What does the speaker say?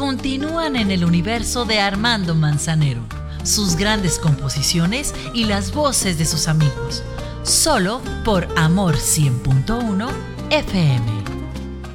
continúan en el universo de Armando Manzanero, sus grandes composiciones y las voces de sus amigos. Solo por Amor 100.1 FM.